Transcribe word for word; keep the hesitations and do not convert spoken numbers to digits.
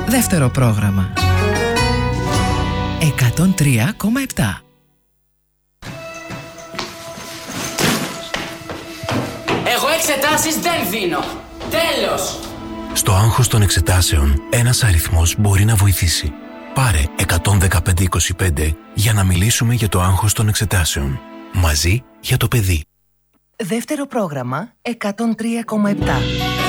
Δεύτερο πρόγραμμα εκατόν τρία κόμμα επτά. Εγώ εξετάσεις δεν δίνω. Τέλος. Στο άγχος των εξετάσεων, ένας αριθμός μπορεί να βοηθήσει. Πάρε εκατόν δεκαπέντε είκοσι πέντε για να μιλήσουμε για το άγχος των εξετάσεων. Μαζί για το παιδί. Δεύτερο πρόγραμμα εκατόν τρία κόμμα επτά.